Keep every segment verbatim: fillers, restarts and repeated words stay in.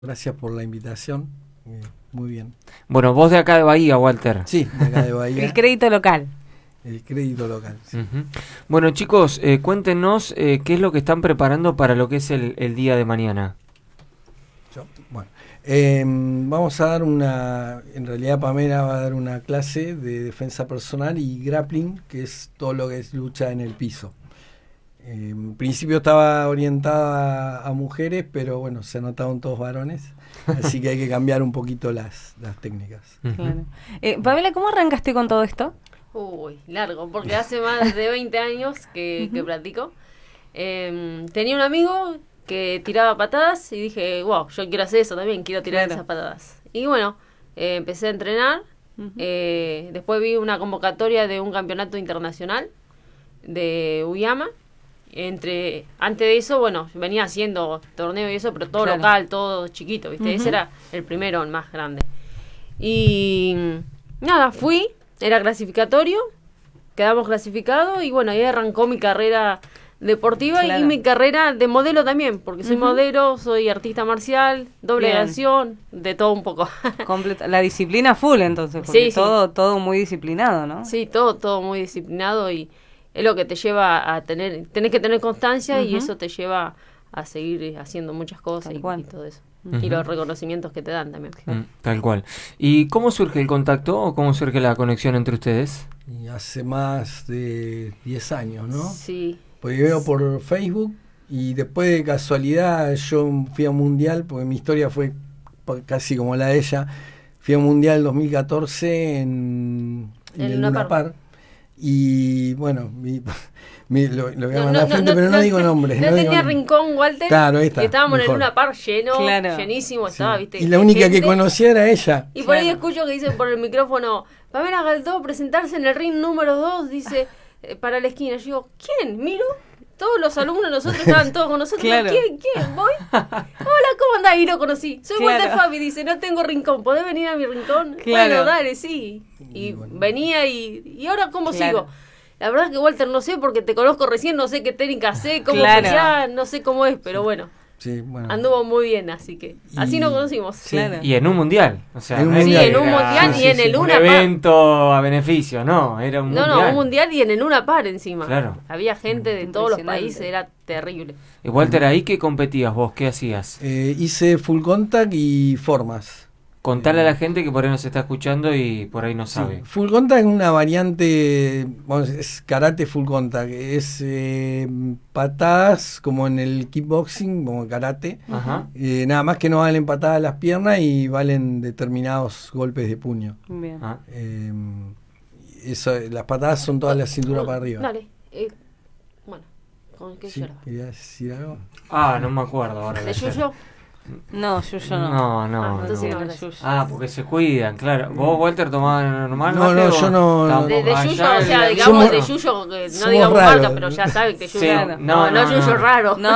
Gracias por la invitación. Eh, muy bien. Bueno, vos de acá de Bahía, Walter. Sí, de acá de Bahía. El crédito local. El crédito local. Sí. Uh-huh. Bueno, chicos, eh, cuéntenos eh, qué es lo que están preparando para lo que es el, el día de mañana. Yo, bueno, eh, vamos a dar una, en realidad Pamela va a dar una clase de defensa personal y grappling, que es todo lo que es lucha en el piso. Eh, en principio estaba orientada a, a mujeres, pero bueno, se anotaron todos varones, así que hay que cambiar un poquito las, las técnicas. Uh-huh. Claro. Eh, Pamela, ¿cómo arrancaste con todo esto? Uy, largo, porque hace más de veinte años que, uh-huh. que practico. Eh, tenía un amigo que tiraba patadas y dije, wow, yo quiero hacer eso también, quiero tirar claro. esas patadas. Y bueno, eh, empecé a entrenar, uh-huh. eh, después vi una convocatoria de un campeonato internacional de Uyama. Entre antes de eso, bueno, venía haciendo torneo y eso, pero todo claro. local, todo chiquito, ¿viste? Uh-huh. Ese era el primero, el más grande. Y nada, fui, era clasificatorio, quedamos clasificados y bueno, ahí arrancó mi carrera deportiva claro. y mi carrera de modelo también, porque soy uh-huh. modelo, soy artista marcial, doble de acción, de todo un poco. Completa, la disciplina full entonces, porque sí, todo, sí. todo muy disciplinado, ¿no? Sí, todo, todo muy disciplinado y es lo que te lleva a tener, tenés que tener constancia uh-huh. y eso te lleva a seguir haciendo muchas cosas y, y todo eso. Uh-huh. Y los reconocimientos que te dan también. Mm, tal cual. ¿Y cómo surge el contacto o cómo surge la conexión entre ustedes? Y hace más de diez años, ¿no? Sí. Porque veo por Facebook y después de casualidad yo fui a Mundial, porque mi historia fue casi como la de ella. Fui a Mundial dos mil catorce en, en el Luna Park. Y bueno, mi, mi, lo, lo voy a mandar no, no, frente, no, pero no, no digo nombres. No, no tenía digo rincón, Walter. Claro, ahí está. Y estábamos mejor. en el Luna Park lleno, claro. llenísimo sí. estaba, ¿viste? Y la única gente, que conocía era ella. Y por claro. ahí escucho que dicen por el micrófono, Pamela Galdó presentarse en el ring número dos, dice, eh, para la esquina. Yo digo, ¿quién? Miro. Todos los alumnos, nosotros estaban todos con nosotros. Claro. ¿Quién? ¿Quién? ¿Voy? Hola, ¿cómo andás? Y lo conocí. Soy claro. Walter Fabi, dice, no tengo rincón. ¿Podés venir a mi rincón? Claro. Bueno, dale, sí. Y bueno. venía y... ¿Y ahora cómo claro. sigo? La verdad es que, Walter, no sé, porque te conozco recién, no sé qué técnica sé, cómo claro. pelear, no sé cómo es, pero bueno. Sí, bueno. Anduvo muy bien, así que y, así nos conocimos. Sí, claro. Y en un mundial. O sea, en un sí, mundial. en un mundial sí, y en sí, el sí. Luna Un Park. evento a beneficio, no, era un no, mundial. No, no, un mundial y en el Luna Park encima. Claro. Había gente de todos los países, era terrible. Y Walter, ¿ahí qué competías vos? ¿Qué hacías? Eh, hice full contact y formas. Contale a la gente que por ahí nos está escuchando y por ahí no sabe. Sí. Full contact es una variante, bueno, es karate full contact, es eh, patadas como en el kickboxing, como karate, Ajá. Eh, nada más que no valen patadas a las piernas y valen determinados golpes de puño. Bien. Ah. Eh, eso, las patadas son todas la cintura oh, para arriba. Dale, eh, bueno, ¿con qué sí, llora? ¿Querías decir algo? Ah, no me acuerdo ahora. ¿De Yuyo? No, Yuyo no. No, no. Ah, entonces no. no, no Yuyo. Ah, porque se cuidan, claro. ¿Vos, Walter, tomabas normal? No, no, yo no. De, de ah, Yuyo, ya, o sea, la, digamos somos, de Yuyo, que no digamos raros. marca, pero ya saben que Yuyo. Sí, no, no, no, no, no, Yuyo no. raro. No,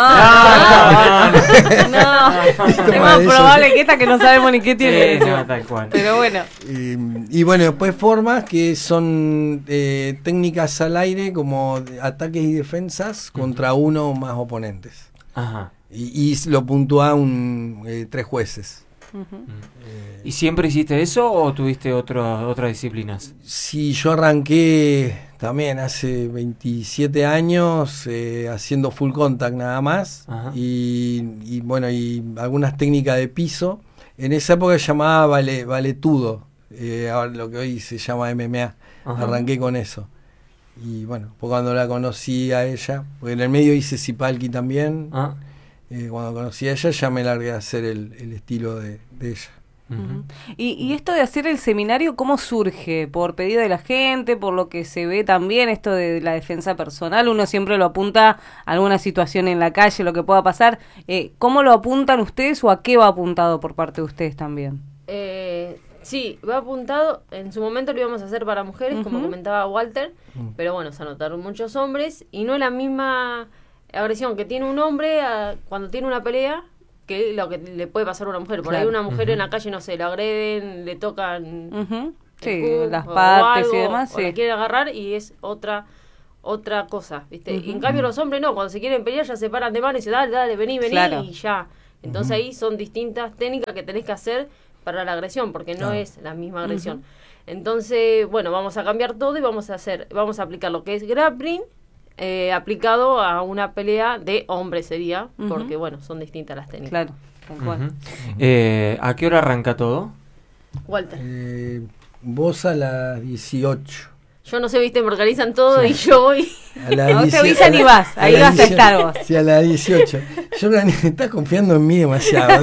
no, no, no. no. Es más probable que esta que no sabemos ni qué tiene. Sí, no, tal cual. Pero bueno. Y, y bueno, después formas que son eh, técnicas al aire como ataques y defensas uh-huh. contra uno o más oponentes. Ajá. Y, y lo puntúa un, eh, tres jueces. Uh-huh. Eh, ¿Y siempre hiciste eso o tuviste otro, otras disciplinas? Sí, yo arranqué también hace veintisiete años eh, haciendo full contact nada más y, y bueno, y algunas técnicas de piso. En esa época se llamaba vale, valetudo, eh, ahora lo que hoy se llama M M A. Ajá. Arranqué con eso. Y bueno, pues cuando la conocí a ella, porque en el medio hice Sipalki también. Ah. Eh, cuando conocí a ella ya me largué a hacer el, el estilo de, de ella. Uh-huh. y, y esto de hacer el seminario, ¿cómo surge? ¿Por pedido de la gente? ¿Por lo que se ve también esto de la defensa personal? Uno siempre lo apunta a alguna situación en la calle, lo que pueda pasar. Eh, ¿Cómo lo apuntan ustedes o a qué va apuntado por parte de ustedes también? Eh, sí, va apuntado, en su momento lo íbamos a hacer para mujeres, uh-huh. como comentaba Walter, uh-huh. pero bueno, se anotaron muchos hombres y no es la misma agresión que tiene un hombre a, cuando tiene una pelea que lo que le puede pasar a una mujer. Por claro. ahí una mujer uh-huh. en la calle, no sé, lo agreden, le tocan uh-huh. sí, culo, las partes algo, y demás. O sí. la quieren agarrar y es otra otra cosa, ¿viste? Uh-huh. Y en cambio los hombres no, cuando se quieren pelear ya se paran de mano y dicen, dale, dale, vení, vení, claro. y ya. Entonces Uh-huh. ahí son distintas técnicas que tenés que hacer para la agresión, porque no Claro. es la misma agresión. Uh-huh. Entonces, bueno, vamos a cambiar todo y vamos a hacer, vamos a aplicar lo que es grappling eh, aplicado a una pelea de hombre sería, Uh-huh. porque bueno, son distintas las técnicas. Claro, tal cual. Ujú. Eh, ¿A qué hora arranca todo? Walter, Eh, vos a las dieciocho. yo no sé, viste, me organizan todo y yo voy. A las No te dieci- avisan a y la- vas, ahí las vas a dieciocho. estar vos. Sí, a las dieciocho. Yo organi- estás confiando en mí demasiado.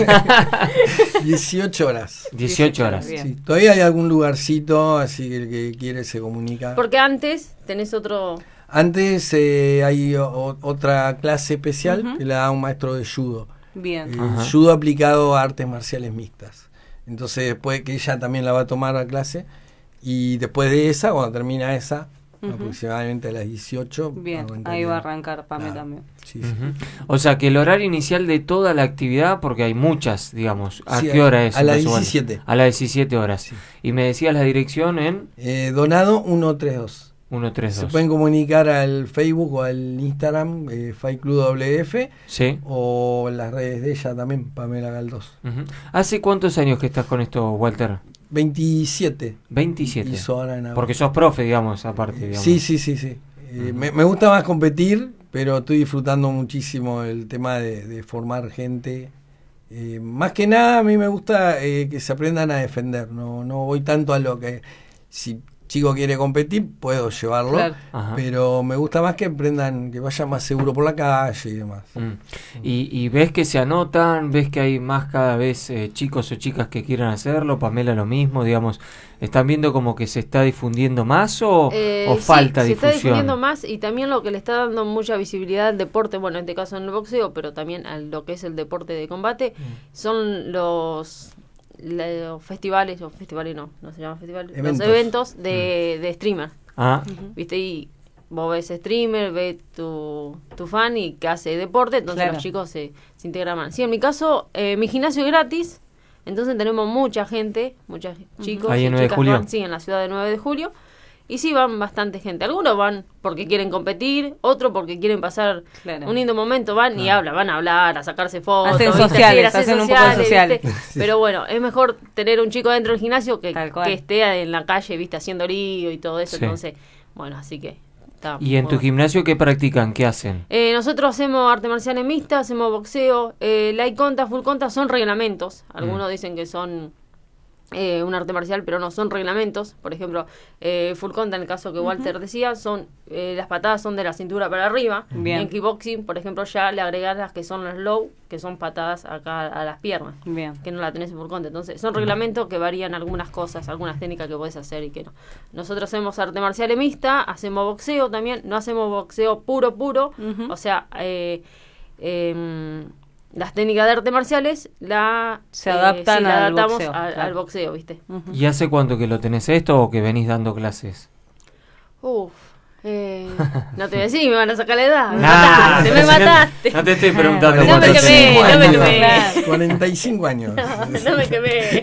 dieciocho horas. dieciocho horas. Bien. Sí, todavía hay algún lugarcito, así que el que quiere se comunica. Porque antes tenés otro... Antes eh, hay o- otra clase especial Ujú. que la da un maestro de judo. Bien. Eh, Ajá. judo aplicado a artes marciales mixtas. Entonces después que ella también la va a tomar a clase. Y después de esa, cuando termina esa, Ujú. aproximadamente a las dieciocho. Bien, arrancaría. ahí va a arrancar Pame Claro. también. Sí, sí. Ujú. O sea que el horario inicial de toda la actividad, porque hay muchas, digamos, ¿a Sí, qué a- hora es? a las Entonces, bueno, diecisiete. a las diecisiete horas. Sí. Y me decías la dirección en Eh, donado ciento treinta y dos. ciento treinta y Se dos. pueden comunicar al Facebook o al Instagram, eh, Fight Club W F, Sí. o en las redes de ella también, Pamela Galdós. Ujú. ¿Hace cuántos años que estás con esto, Walter? veintisiete. veintisiete. Hizo ahora en agosto. Porque sos profe, digamos, aparte. Digamos. Sí, sí, sí, sí. Eh, Ujú. me, me gusta más competir, pero estoy disfrutando muchísimo el tema de, de formar gente. Eh, más que nada a mí me gusta eh, que se aprendan a defender. No, no voy tanto a lo que si chico quiere competir puedo llevarlo, Claro. Ajá. pero me gusta más que aprendan, que vayan más seguro por la calle y demás. Mm. Y, y ves que se anotan, ves que hay más cada vez eh, chicos o chicas que quieran hacerlo, Pamela lo mismo, digamos, ¿están viendo como que se está difundiendo más o, Eh, o sí, falta se está difusión? difundiendo más y también lo que le está dando mucha visibilidad al deporte, bueno, en este caso en el boxeo, pero también a lo que es el deporte de combate, son los, los festivales, o festivales no, no se llama festivales, Eventos. los eventos de, de streamer, Ah, ¿viste? Y vos ves streamer, ves tu, tu fan y que hace deporte, entonces Claro. los chicos se, se integran más. Sí, en mi caso, eh, mi gimnasio es gratis, entonces tenemos mucha gente, muchos chicos Ahí y en nueve de chicas julio. van, sí, en la ciudad de nueve de julio. Y sí, van bastante gente. Algunos van porque quieren competir, otros porque quieren pasar Claro. un lindo momento, van y hablan, van a hablar, a sacarse fotos. Hacen ¿viste? sociales, Hacer hacen un poco de sociales. ¿viste? Pero bueno, es mejor tener un chico dentro del gimnasio que, Tal cual. que esté en la calle, viste, haciendo lío y todo eso. Sí. Entonces, bueno, así que está. ¿y en muy tu bueno. gimnasio qué practican? ¿Qué hacen? Eh, nosotros hacemos arte marcial mixta, hacemos boxeo, eh, light contact, full contact, son reglamentos. Algunos Mm. dicen que son eh, un arte marcial, pero no, son reglamentos. Por ejemplo, eh, full contact, en el caso que Walter decía, son eh, las patadas son de la cintura para arriba. Bien. En kickboxing, por ejemplo, ya le agregas las que son las low, que son patadas acá a las piernas, Bien. que no la tenés en full contact. Entonces, son reglamentos que varían algunas cosas, algunas técnicas que podés hacer y que no. Nosotros hacemos arte marcial mixta, hacemos boxeo también, no hacemos boxeo puro, puro, Ujú. o sea, eh, em, las técnicas de arte marciales la, Se adaptan sí, la al adaptamos boxeo, al, claro. al boxeo, ¿viste? Ujú. ¿Y hace cuánto que lo tenés esto o que venís dando clases? Uf, eh, no te voy a decir, me van a sacar la edad. Me Nah, mataste, pero me si no- mataste. No te estoy preguntando No me cuánto quemé, tenés. no me años. quemé. cuarenta y cinco años. No me quemé.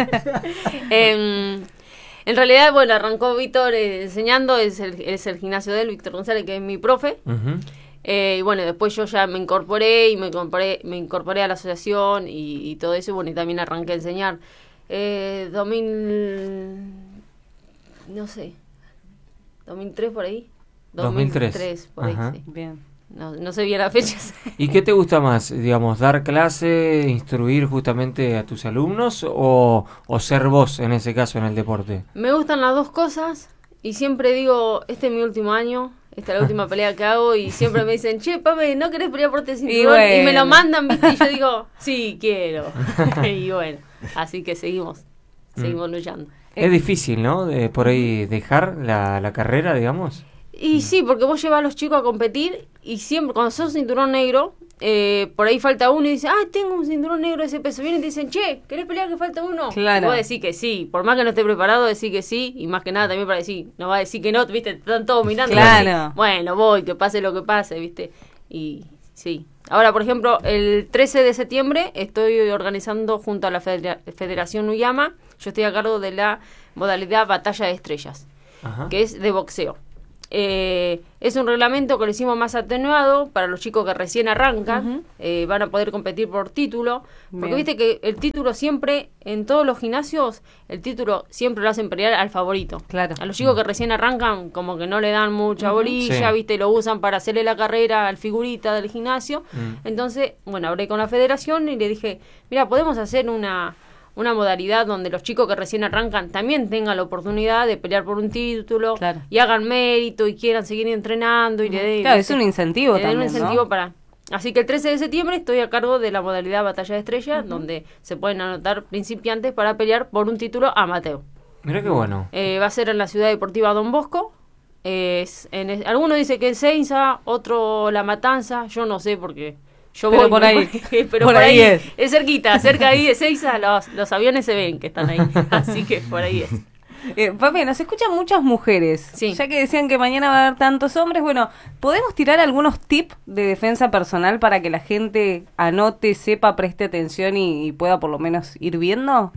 Em, en realidad, bueno, arrancó Víctor eh, enseñando, es el, es el gimnasio de él, Víctor González, que es mi profe. Ujú. Eh, y bueno, después yo ya me incorporé y me incorporé, me incorporé a la asociación y, y todo eso, y bueno, y también arranqué a enseñar. Eh, dos mil, no sé, dos mil tres por ahí. dos mil tres. por ahí, Ajá. sí. Bien. No, no sé bien las fechas. ¿Y qué te gusta más, digamos, dar clase, instruir justamente a tus alumnos o, o ser vos en ese caso en el deporte? Me gustan las dos cosas y siempre digo, este es mi último año, esta es la última pelea que hago y siempre me dicen, che, Pame, ¿no querés pelear por este cinturón? Y, bueno. me lo mandan, ¿viste? Y yo digo, sí, quiero. Y bueno, así que seguimos, seguimos luchando. Es difícil, ¿no? De, por ahí dejar la, la carrera, digamos. Y sí, porque vos llevas a los chicos a competir y siempre, cuando sos cinturón negro, eh, por ahí falta uno y dice, ah, tengo un cinturón negro de ese peso. Vienen y te dicen, che, ¿querés pelear que falta uno? Claro. Y vos decís que sí, por más que no esté preparado, decís que sí, y más que nada también para decir, no va a decir que no, viste, te están todos mirando. Claro. Y decís, bueno, voy, que pase lo que pase, viste. Y sí. Ahora, por ejemplo, el trece de septiembre estoy organizando junto a la Federa- Federación Uyama, yo estoy a cargo de la modalidad Batalla de Estrellas, Ajá. que es de boxeo. Eh, es un reglamento que lo hicimos más atenuado para los chicos que recién arrancan, uh-huh. eh, van a poder competir por título, porque Bien. viste que el título siempre, en todos los gimnasios, el título siempre lo hacen pelear al favorito. Claro. A los chicos que recién arrancan, como que no le dan mucha uh-huh. bolilla, sí. viste, lo usan para hacerle la carrera al figurita del gimnasio. Uh-huh. Entonces, bueno, hablé con la federación y le dije, mira, podemos hacer una... una modalidad donde los chicos que recién arrancan también tengan la oportunidad de pelear por un título claro. y hagan mérito y quieran seguir entrenando y uh-huh. le den claro, es un incentivo le también, un incentivo ¿no? para así que el trece de septiembre estoy a cargo de la modalidad Batalla de Estrellas, uh-huh. donde se pueden anotar principiantes para pelear por un título amateur. Mira qué bueno. Eh, va a ser en la Ciudad Deportiva Don Bosco. Es en es, algunos dicen que es Seiza, otro La Matanza, yo no sé porque Yo pero voy por ahí, pero por, por ahí, ahí es. es cerquita, cerca ahí de Seiza, los, los aviones se ven que están ahí, así que por ahí es. Eh, papi, nos escuchan muchas mujeres, sí. ya que decían que mañana va a haber tantos hombres, bueno, ¿podemos tirar algunos tips de defensa personal para que la gente anote, sepa, preste atención y, y pueda por lo menos ir viendo?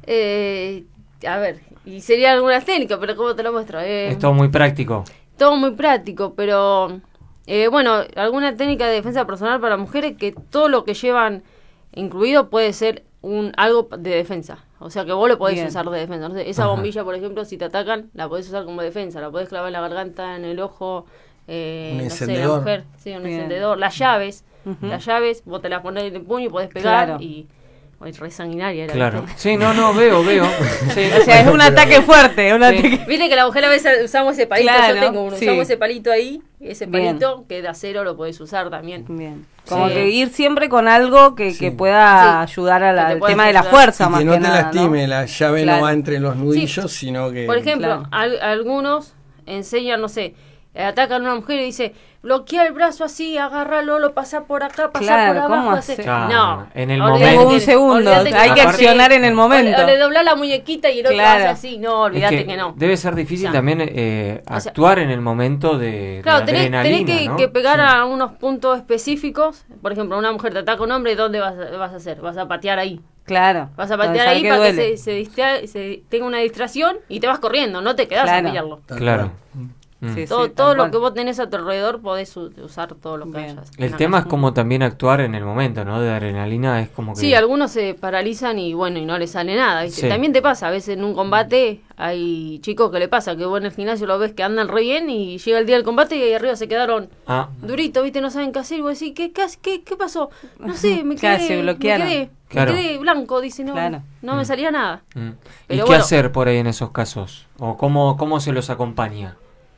Eh, a ver, y sería algunas técnicas, pero ¿cómo te lo muestro? Eh, es todo muy práctico. Todo muy práctico, pero... Eh, bueno, alguna técnica de defensa personal para mujeres que todo lo que llevan incluido puede ser un algo de defensa. O sea que vos lo podés Bien. usar de defensa. No sé, esa Ajá. bombilla, por ejemplo, si te atacan, la podés usar como defensa. La podés clavar en la garganta, en el ojo. Eh, un no encendedor. Sé, la mujer, sí, un Bien. encendedor. Las llaves, uh-huh. las llaves, vos te las ponés en el puño y podés pegar claro. y... Es re sanguinaria. Claro. ¿Viste? Sí, no, no, veo, veo. Sí. O sea, es un ataque fuerte. Un sí. ataque... Viste que la mujer a veces usamos ese palito. Claro, Yo tengo uno. sí. Usamos ese palito ahí. Ese palito Bien. que de acero lo podés usar también. Bien. Como sí. que ir siempre con algo que, sí. que pueda sí. ayudar al tema ayudar. de la fuerza. Y más que no que te nada, lastime, ¿no? la llave claro. no va entre los nudillos, sí. sino que... Por ejemplo, claro. al, algunos enseñan, no sé, atacan a una mujer y dice, bloquea el brazo así, agárralo, lo pasa por acá, pasa claro, por abajo. ¿cómo hace... Claro, no, en el momento. momento. Un segundo, hay que aparte, accionar en el momento. O, o le doblás la muñequita y el otro claro. hace así, no, olvídate es que, que no. Debe ser difícil o sea, también eh, o sea, actuar en el momento de, claro, de tenés, adrenalina, tenés que, ¿no? que pegar sí. a unos puntos específicos. Por ejemplo, una mujer te ataca a un hombre, ¿dónde vas, vas a hacer? Vas a patear ahí. Claro. Vas a patear ahí para duele. que se, se, distra- se tenga una distracción y te vas corriendo, no te quedás claro. a pillarlo. Claro. Sí, todo sí, todo lo cual. que vos tenés a tu alrededor podés usar todo lo que Bien. hayas. El tema es como también actuar en el momento, ¿no? De adrenalina es como que... Sí, algunos se paralizan y bueno, y no les sale nada, ¿viste? Sí. También te pasa, a veces en un combate hay chicos que le pasa, que vos en el gimnasio lo ves que andan re bien y llega el día del combate y ahí arriba se quedaron ah. duritos, ¿viste? No saben qué hacer y vos decís, ¿qué, qué, qué, qué pasó? No sé, me quedé, Casi me bloquearon. quedé, Claro. me quedé blanco, dice, no, Claro. no mm. me salía nada. Mm. ¿Y Pero qué bueno, hacer por ahí en esos casos? ¿O cómo, cómo se los acompaña?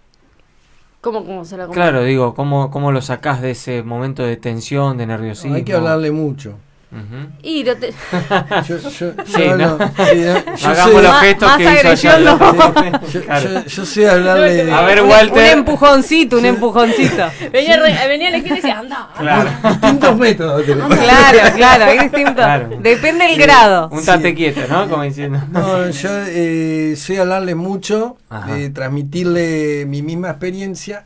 ¿Cómo, cómo se la Claro, digo, ¿cómo, cómo lo sacás de ese momento de tensión, de nerviosismo? No, hay que hablarle mucho. Uh-huh. Y lo te... Yo, yo, yo, Sí, no, ¿no? sí, no, yo Hagamos sé- los gestos más que hizo agresión allá. no. yo, Claro. yo, yo sé hablarle de... A ver, Un- Walter. Un empujoncito, un empujoncito. venía, re- venía a la esquina y decía, anda, Claro. distintos métodos tenemos. Claro, claro, hay distinto. Claro. Depende del grado. Un tate Sí. quieto, ¿no? Como diciendo. No, yo eh, sé hablarle mucho, Ajá. eh, transmitirle mi misma experiencia,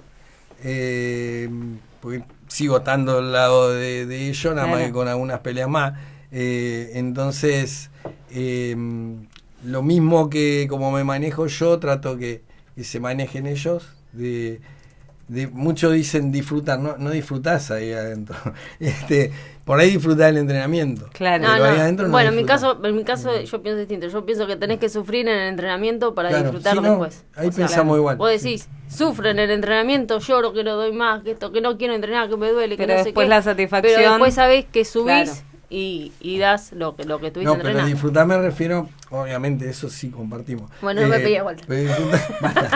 eh, porque sigo estando al lado de, de ellos, nada más Claro. que con algunas peleas más. Eh, entonces, eh, lo mismo que como me manejo yo, trato que, que se manejen ellos. De, de, muchos dicen disfrutar, no, no disfrutás ahí adentro. Este, por ahí disfrutás el entrenamiento. Claro. No, Pero no. ahí adentro no bueno, en mi disfrutás. caso, en mi caso yo pienso distinto. Yo pienso que tenés que sufrir en el entrenamiento para Claro, disfrutar sí, no, después. ahí O sea, pensamos igual. Vos decís, sufro en el entrenamiento, lloro que no doy más, que esto, que no quiero entrenar, que me duele, que Pero no sé después qué. la satisfacción. Pero después sabés que subís Claro. y, y das lo que lo que tuviste No, pero entrenando. disfrutar me refiero, obviamente, eso sí compartimos. Bueno, no me pedías vuelta. pero disfrutar- basta.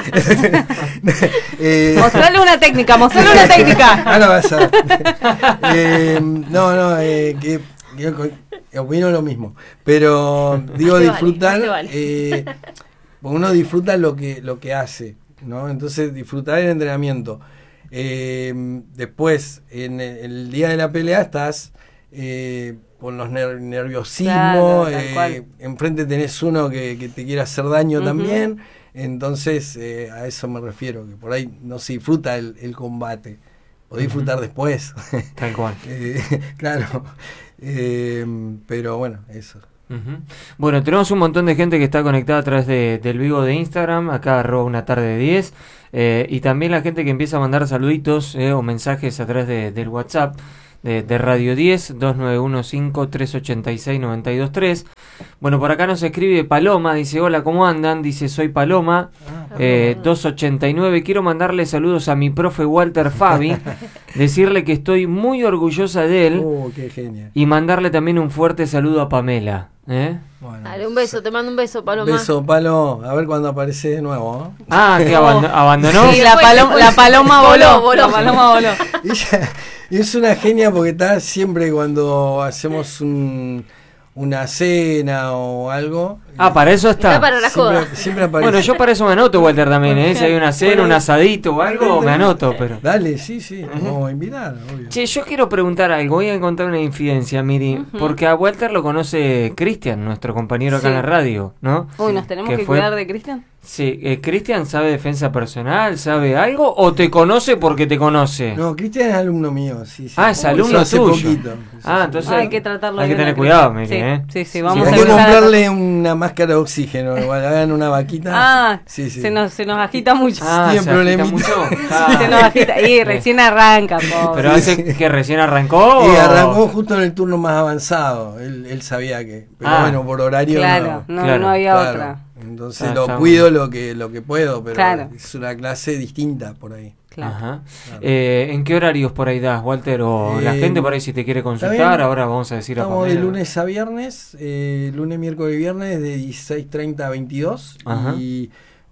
eh, Mostrale una técnica, mostrale una técnica. ah, no, vas a- eh, no, no, eh, que, yo co- opino lo mismo. Pero digo, Te vale, disfrutar, te vale. eh, uno disfruta lo que, lo que hace, ¿no? Entonces, disfrutar el entrenamiento. Eh, después, en el, el día de la pelea, estás. Eh, con los ner- nerviosismos, Claro, tal eh, cual. enfrente tenés uno que, que te quiere hacer daño Ujú. también, entonces eh, a eso me refiero, que por ahí no se disfruta el, el combate, o disfrutar después. Tal cual. Eh, claro, eh, pero bueno, eso. Uh-huh. Bueno, tenemos un montón de gente que está conectada a través de, del vivo de Instagram, acá arroba una tarde de diez, eh, y también la gente que empieza a mandar saluditos eh, o mensajes a través de, del WhatsApp de, de Radio diez, dos nueve uno cinco, tres ocho seis, nueve dos tres. Bueno, por acá nos escribe Paloma, dice, hola, ¿cómo andan? Dice, soy Paloma, ah, eh, doscientos ochenta y nueve, quiero mandarle saludos a mi profe Walter Fabi, decirle que estoy muy orgullosa de él, oh, qué genial. Y mandarle también un fuerte saludo a Pamela. ¿Eh? Bueno, dale, un beso, te mando un beso, Paloma. Beso, Palo, a ver cuando aparece de nuevo. ¿eh? Ah, que aband- abandonó. Sí, la, paloma, la paloma voló, voló, la paloma voló. Ella es una genia porque está siempre cuando hacemos un, una cena o algo. Ah, para eso está. Está para la siempre, joda. Siempre aparece. Bueno, yo para eso me anoto, Walter, también, ¿eh? Si hay una cena, un asadito o algo, me anoto, pero... Dale, sí, sí, uh-huh. Vamos a invitar, obvio. Che, yo quiero preguntar algo, voy a contar una infidencia, Miri, uh-huh. porque a Walter lo conoce Cristian, nuestro compañero acá sí. en la radio, ¿no? Uy, ¿nos tenemos que, que fue... cuidar de Cristian? Sí, eh, ¿Cristian sabe defensa personal, sabe algo, o te conoce porque te conoce? No, Cristian es alumno mío, sí, sí. Ah, es alumno hace tuyo. Poquito, ah, entonces hay que tratarlo hay que tener bien, cuidado, Miri, sí, ¿eh? Sí, sí, vamos sí, a hay que comprarle una máscara de oxígeno, igual hagan una vaquita. Ah, sí, sí. Se, nos, se nos agita mucho. Ah, Tiene problemita. Mucho. Ah. Se nos agita. Y recién arranca, pobre. Pero hace que recién arrancó. Y arrancó justo en el turno más avanzado. Él, él sabía que. Pero ah, bueno, por horario. Claro, no, no, claro, no había claro. otra. Entonces ah, lo cuido lo que, lo que puedo, pero claro. es una clase distinta por ahí. Claro. Ajá. Claro. Eh, ¿En qué horarios por ahí das, Walter? O eh, la gente por ahí si te quiere consultar, ahora vamos a decir a Pamela. Estamos de lunes a viernes, eh, lunes, miércoles y viernes de dieciséis treinta a veintidós. Ajá. Y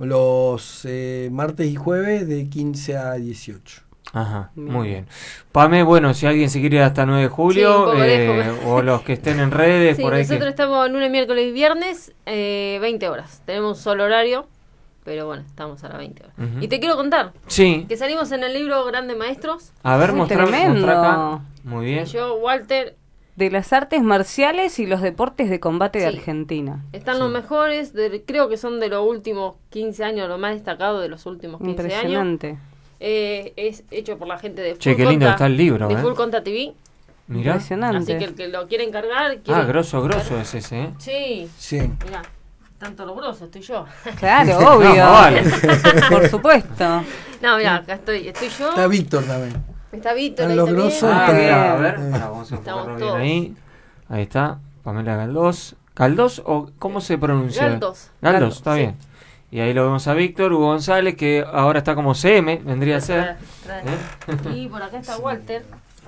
los eh, martes y jueves de quince a dieciocho. Ajá, bien. Muy bien. Pame, bueno, si alguien se quiere ir hasta nueve de julio, sí, eh, o los que estén en redes, sí, por ahí. Nosotros que... estamos lunes, miércoles y viernes, eh, veinte horas. Tenemos un solo horario, pero bueno, estamos a las veinte horas. Uh-huh. Y te quiero contar sí. que salimos en el libro Grandes Maestros. A ver, mostrar acá. Muy bien. Yo, Walter. De las artes marciales y los deportes de combate sí. de Argentina. Están sí. los mejores, de, creo que son de los últimos quince años, lo más destacado de los últimos quince Impresionante. años. Eh, es hecho por la gente de Full Che, qué lindo Conta, está el libro, de eh. Full Conta T V. Mirá. Impresionante. Así que el que lo quiere encargar... Quiere ah, grosso, grosso es ese, ¿eh? Sí. Sí. Mirá, tanto lo grosso estoy yo. Claro, obvio. No, vale. Por supuesto. No, mirá, acá estoy, estoy yo. Está Víctor también. Está Víctor. Están los grosos. Ah, está mirá, a ver, eh. Ahora vamos a enfocarlo bien ahí. Ahí está, Pamela Galdós. ¿Galdós o cómo se pronuncia? Galdós. Galdós, está sí. bien. Y ahí lo vemos a Víctor Hugo González, que ahora está como C M, vendría a ser. ¿Eh? Y por acá está Walter.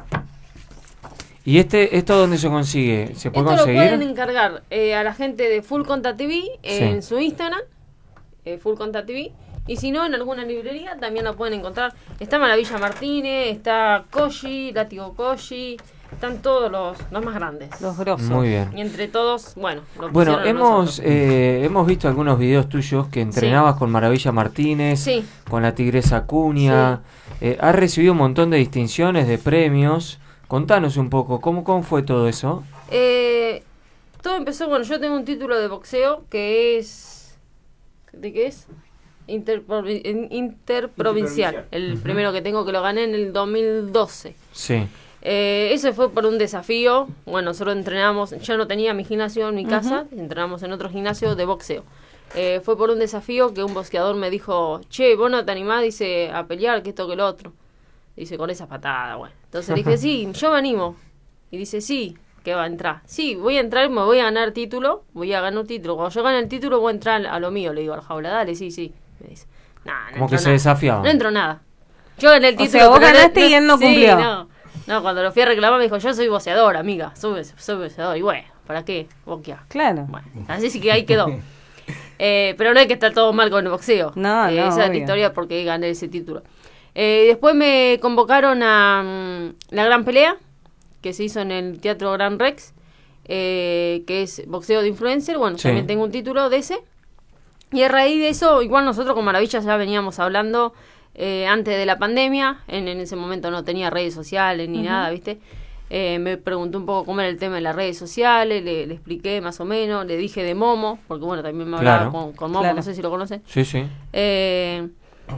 ¿Y este esto dónde se consigue? ¿Se puede esto conseguir? Esto lo pueden encargar eh, a la gente de Full Conta T V eh, sí. en su Instagram, eh, Full Conta T V. Y si no, en alguna librería también lo pueden encontrar. Está Maravilla Martínez, está Koji, Látigo Koji. Están todos los, los más grandes. Los grosos. Muy bien. Y entre todos, bueno. Lo bueno, hemos eh, hemos visto algunos videos tuyos que entrenabas sí. con Maravilla Martínez, sí. con la Tigresa Acuña. Sí. Eh, has recibido un montón de distinciones, de premios. Contanos un poco, ¿cómo, cómo fue todo eso? Eh, todo empezó, bueno, yo tengo un título de boxeo que es... ¿De qué es? Interprovi- interprovincial. Interprovincial. El uh-huh. primero que tengo, que lo gané en el dos mil doce. Sí. Eh, eso fue por un desafío. Bueno, nosotros entrenamos, yo no tenía mi gimnasio en mi casa, uh-huh. entrenamos en otro gimnasio de boxeo. Eh, fue por un desafío que un boxeador me dijo, che, vos no te animás, dice, a pelear, que esto que lo otro. Dice, con esa patada, bueno. Entonces le dije, sí, yo me animo. Y dice, sí, que va a entrar. Sí, voy a entrar, me voy a ganar título, voy a ganar un título. Cuando yo gane el título voy a entrar a lo mío, le digo al jaula, dale, sí, sí. Me dice, nah, no como que nada. se desafiaba. No entro nada. Yo gané el título. O sea, vos ganaste no, y él no sí, cumplió. No. No, cuando lo fui a reclamar me dijo, yo soy boxeador, amiga, soy, soy boxeador. Y bueno, ¿para qué boxear? Claro. Bueno, así sí que ahí quedó. eh, pero no es que está todo mal con el boxeo. No, eh, no, esa es la historia porque gané ese título. Eh, después me convocaron a um, la gran pelea, que se hizo en el Teatro Gran Rex, eh, que es boxeo de influencer. Bueno, sí. también tengo un título de ese. Y a raíz de eso, igual nosotros con Maravilla ya veníamos hablando... Eh, antes de la pandemia, en, en ese momento no tenía redes sociales ni uh-huh. nada, ¿viste? Eh, me preguntó un poco cómo era el tema de las redes sociales, le, le expliqué más o menos, le dije de Momo, porque bueno, también me hablaba claro. con, con Momo, claro. no sé si lo conocen. Sí, sí. Eh,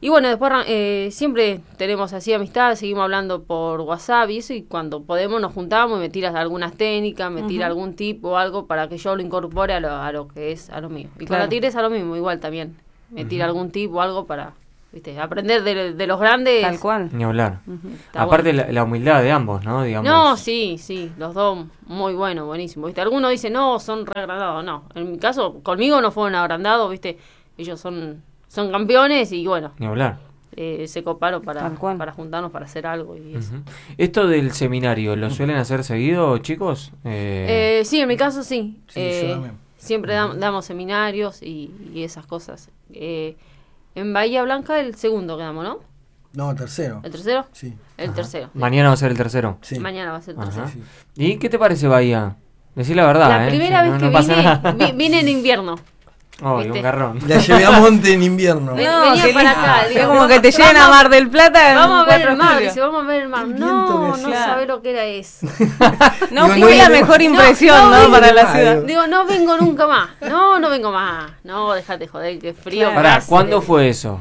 Y bueno, después eh, siempre tenemos así amistad, seguimos hablando por WhatsApp y eso, y cuando podemos nos juntamos y me tiras algunas técnicas, me tira uh-huh. algún tip o algo para que yo lo incorpore a lo, a lo que es, a lo mío. Y claro. con la tigresa lo mismo, igual también. Me tira uh-huh. algún tip o algo para, viste, aprender de, de los grandes. Tal cual. Ni hablar. Uh-huh. Aparte bueno. la, la humildad de ambos, ¿no? Digamos. No, sí, sí, los dos muy buenos, buenísimos. ¿Viste? Algunos dicen, no, son re agrandados. No, en mi caso, conmigo no fueron agrandados, ¿viste? Ellos son... Son campeones y bueno, ni hablar. Eh, se coparon para, para juntarnos, para hacer algo y eso. Uh-huh. ¿Esto del seminario lo suelen hacer seguido, chicos? Eh... Eh, sí, en mi caso sí. sí eh, siempre dam- damos seminarios y, y esas cosas. Eh, en Bahía Blanca el segundo quedamos, ¿no? No, tercero. ¿El tercero? Sí. El Ajá. tercero. Mañana va a ser el tercero. Sí. Mañana va a ser el tercero. Sí. ¿Y qué te parece Bahía? Decí la verdad, La ¿eh? primera no, vez no que pasa vine, vi, vine en invierno. Oh, un garrón. La llevé a Monte en invierno. No, venía para acá. Digo, como que te lleven a Mar del Plata. Vamos a ver el mar. Dice, vamos a ver el mar. No, no sabés lo que era eso. No fue la mejor impresión, ¿no? Para la ciudad. Digo, no vengo nunca más. No, no vengo más. No, déjate joder, que frío. Pará, ¿cuándo fue eso?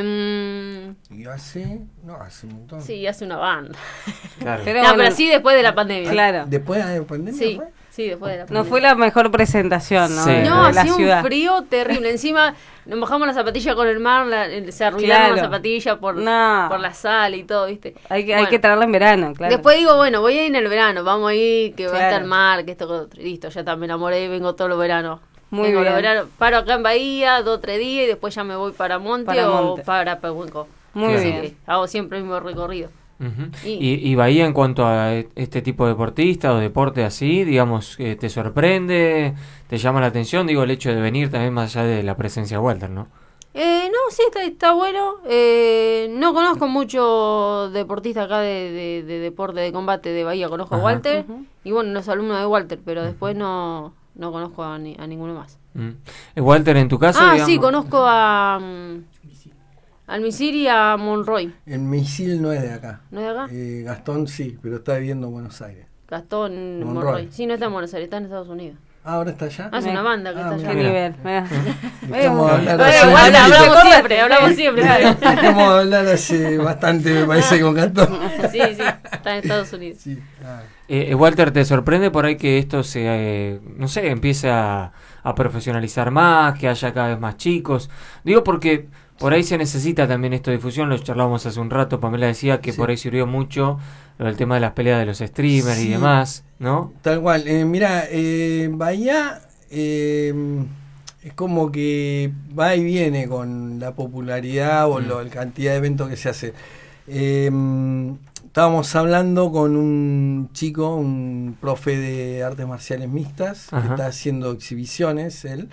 Um, ¿Y hace? No, hace un montón. Sí, hace una banda. Claro. Pero, no, bueno, pero sí después de la pandemia. Claro. ¿Después de la pandemia sí. fue? Sí, después de la pandemia. No fue la mejor presentación, ¿no? Sí. De, no, de la hacía ciudad. un frío terrible. Encima nos mojamos la zapatilla con el mar, la, se arruinaron claro. la zapatilla por, no. por la sal y todo, ¿viste? Hay que, bueno, hay que traerla en verano, claro. Después digo, bueno, voy a ir en el verano, vamos a ir, que claro. va a estar el mar, que esto, listo, ya también me enamoré y vengo todos los veranos. Muy vengo bien. Los veranos, paro acá en Bahía, dos o tres días y después ya me voy para Monte, para o Monte. para Pehuenco. Muy Así bien. que hago siempre el mismo recorrido. Uh-huh. Y, y, y Bahía, en cuanto a este tipo de deportista o deporte así, digamos, eh, ¿te sorprende? ¿Te llama la atención? Digo, el hecho de venir también más allá de la presencia de Walter, ¿no? Eh, no, sí, está, está bueno. Eh, no conozco mucho deportista acá de, de, de deporte de combate de Bahía. Conozco Ajá. a Walter uh-huh. y bueno, no es alumno de Walter, pero uh-huh. después no, no conozco a, ni, a ninguno más. Uh-huh. ¿Walter en tu caso? Ah, digamos? sí, conozco a... Um, al Misil y a Monroy. El Misil no es de acá. ¿No es de acá? Eh, Gastón sí, pero está viviendo en Buenos Aires. Gastón Monroy. Monroy. Sí, no está en Buenos Aires, está en Estados Unidos. Ah, ¿ahora está allá? Hace ah, una banda que ah, está allá. ¿Qué nivel? Vamos a hablar hace hace hablamos siempre, hablamos siempre. Vamos a hablar hace bastante, me parece, con Gastón. Sí, sí, está en Estados Unidos. Sí. Ah. Eh, Walter, ¿te sorprende por ahí que esto se, eh, no sé, empiece a, a profesionalizar más, que haya cada vez más chicos? Digo porque por ahí se necesita también esto de difusión, lo charlábamos hace un rato, Pamela decía que sí. por ahí sirvió mucho lo del tema de las peleas de los streamers sí. y demás, ¿no? Tal cual. Eh, mira, eh, Bahía eh, es como que va y viene con la popularidad o mm. lo, la cantidad de eventos que se hace. Eh, estábamos hablando con un chico, un profe de artes marciales mixtas, Ajá. que está haciendo exhibiciones, él.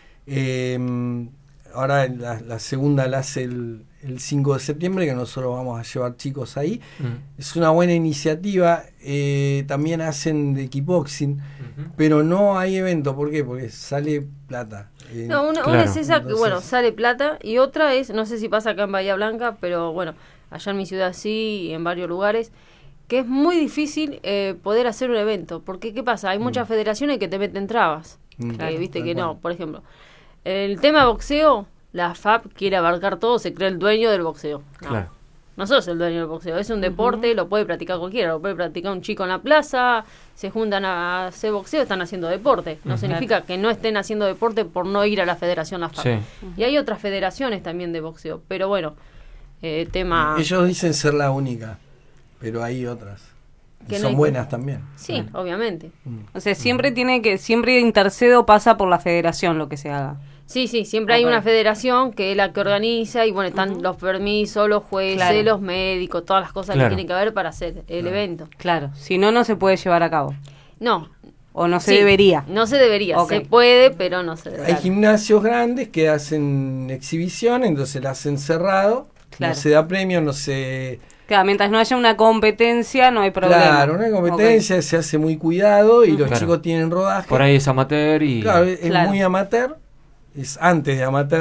Eh, ahora la, la segunda la hace el, el cinco de septiembre, que nosotros vamos a llevar chicos ahí. Mm. Es una buena iniciativa. Eh, también hacen de kickboxing, uh-huh. pero no hay evento. ¿Por qué? Porque sale plata. Eh, no, una, claro. una es esa, que Entonces, bueno, sale plata, y otra es, no sé si pasa acá en Bahía Blanca, pero bueno, allá en mi ciudad sí, y en varios lugares, que es muy difícil eh, poder hacer un evento. Porque, ¿qué pasa? Hay muchas mm. federaciones que te meten trabas. Mm. Que, claro, viste que bueno. no, por ejemplo. El tema boxeo, la F A P quiere abarcar todo, se cree el dueño del boxeo. No, claro. no sos el dueño del boxeo, es un deporte, uh-huh. lo puede practicar cualquiera, lo puede practicar un chico en la plaza, se juntan a hacer boxeo, están haciendo deporte. No uh-huh. significa que no estén haciendo deporte por no ir a la federación la F A P. Sí. Y hay otras federaciones también de boxeo, pero bueno, eh, tema... Ellos dicen ser la única, pero hay otras. Que son no hay... buenas también. Sí, bueno. obviamente. Mm. O sea, siempre tiene que, siempre intercedo pasa por la federación lo que se haga. Sí, sí, siempre okay. hay una federación que es la que organiza y bueno, están uh-huh. los permisos, los jueces, claro. los médicos, todas las cosas claro. que tienen que haber para hacer el claro. evento. Claro, si no, no se puede llevar a cabo. No. O no se sí, debería. No se debería, okay. se puede, pero no se debería. Hay gimnasios grandes que hacen exhibición, entonces la hacen cerrado, claro. no se da premio, no se... Claro, mientras no haya una competencia no hay problema. Claro, una competencia, okay. se hace muy cuidado y uh-huh. los claro. chicos tienen rodaje. Por ahí es amateur y... Claro, es claro. muy amateur. Es antes de amateur,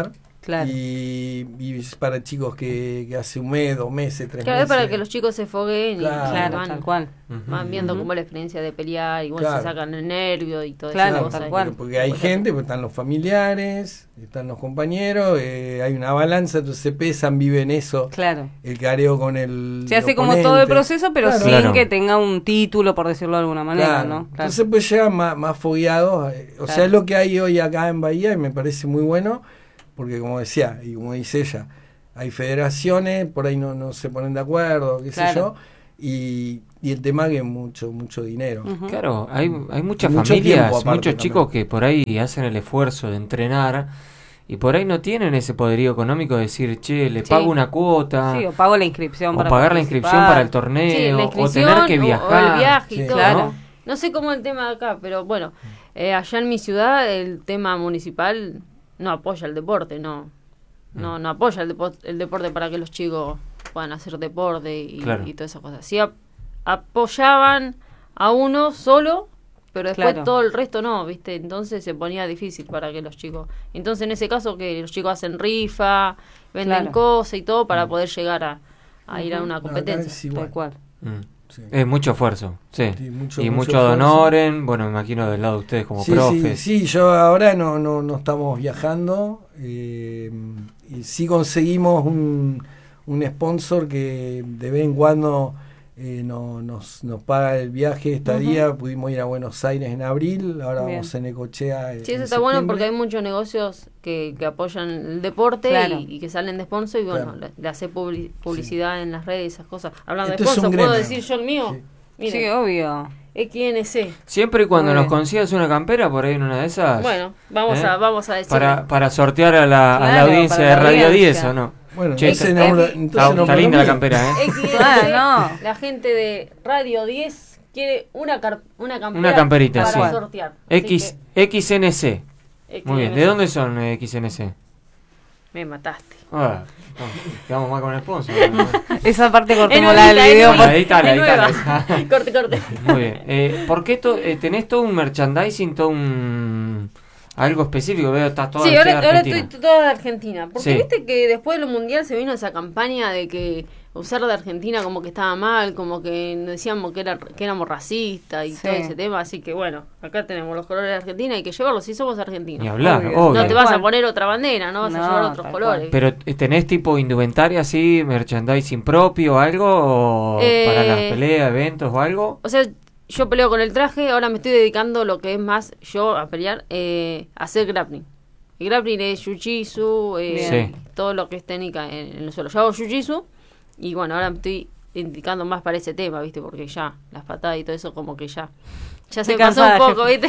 Claro. Y, y es para chicos que, que hace un mes, dos meses, tres claro, meses. es para que los chicos se fogueen Claro. y Claro, van, tal cual. van viendo Ujú. cómo es la experiencia de pelear y bueno, Claro. se sacan el nervio y todo Claro, eso. tal cual. Porque hay gente, pues están los familiares, están los compañeros, eh, hay una balanza, entonces se pesan, viven eso, Claro. el careo con el Se hace el como oponente. todo el proceso, pero Claro. sin Claro. que tenga un título, por decirlo de alguna manera, Claro. ¿no? Claro. Entonces pues llegan más, más fogueados, eh, o Claro. sea, es lo que hay hoy acá en Bahía y me parece muy bueno, porque como decía, y como dice ella, hay federaciones, por ahí no, no se ponen de acuerdo, qué Claro. sé yo, y, y el tema que es mucho, mucho dinero. Ujú. Claro, hay, hay muchas Y mucho familias, tiempo aparte muchos también. chicos que por ahí hacen el esfuerzo de entrenar y por ahí no tienen ese poderío económico de decir, che, le Sí. pago una cuota, Sí, o pago la inscripción o para pagar la participar. inscripción para el Sí, torneo, la o inscripción tener que o- viajar. o el viaje y Sí. todo. Claro. No sé cómo es el tema de acá, pero bueno, eh, allá en mi ciudad el tema municipal no apoya el deporte, no no no apoya el, depo- el deporte para que los chicos puedan hacer deporte y, Claro. y todas esas cosas. Sí ap- apoyaban a uno solo, pero después Claro. todo el resto no, ¿viste? Entonces se ponía difícil para que los chicos... Entonces en ese caso que los chicos hacen rifa, venden Claro. cosas y todo para poder llegar a, a ir a Ujú. una No, acá competencia. es igual. Tal cual. Mm. Sí. Es mucho esfuerzo, sí. Sí, mucho- y mucho mucho esfuerzo. donoren, bueno, me imagino del lado de ustedes como Sí, profes. sí, sí, yo ahora no, no, no estamos viajando eh, y sí conseguimos un, un sponsor que de vez en cuando eh, no, nos, nos paga el viaje, estadía, pudimos ir a Buenos Aires en abril, ahora Bien. vamos a Necochea. Sí, eso en está bueno septiembre. porque hay muchos negocios que, que apoyan el deporte Claro. y, y que salen de sponsor y bueno, Claro. le, le hace publi- publicidad en las redes, esas cosas. Hablando Esto de es un sponsor, ¿puedo gremio. decir yo el mío? Sí. Miren, Sí, obvio. X N C. Siempre y cuando Muy nos bien. consigas una campera por ahí en una de esas. Bueno, vamos ¿eh? a vamos a decir. para, para sortear a la, a la Claro, audiencia para de la Radio audiencia. diez, ¿o no? Bueno, Che, entonces está- nombra- está- entonces Está, nombra linda la mío. campera, ¿eh? X N C, Ah, no. la gente de Radio diez quiere una car- una campera Una camperita, para sí. sortear. Así X, X N C. que, Muy bien. X N C. ¿De dónde son eh, X N C? Me mataste. Ah, no, quedamos mal con el sponsor. Esa parte En cortémosla del nuevita, en video. nueva, Ahí está, en ahí está, nueva. ahí Corte, corte. Muy bien. Eh, ¿Por qué to- eh, tenés todo un merchandising, todo un... algo específico? Veo, estás todo Sí, vestida ahora, de ahora Argentina. estoy toda de Argentina. Porque Sí. viste que después de lo mundial se vino esa campaña de que usar de Argentina como que estaba mal, como que decíamos que era que éramos racistas y Sí. todo ese tema. Así que bueno, acá tenemos los colores de Argentina, hay que llevarlos si somos argentinos. Ni hablar, Obvio. obvio. No te vas a Tal cual. poner otra bandera, no vas No, a llevar otros tal colores. Pero eh, ¿tenés tipo indumentaria así, merchandising propio o algo? ¿O Eh, para las peleas, eventos o algo? O sea, yo peleo con el traje, ahora me estoy dedicando lo que es más yo a pelear, eh, a hacer grappling. El grappling es jiu-jitsu, eh, Sí. todo lo que es técnica en, en el suelo. Yo hago jiu-jitsu y bueno, ahora me estoy indicando más para ese tema, ¿viste? Porque ya las patadas y todo eso como que ya ya se Estoy me pasó cansada, un poco, ¿viste?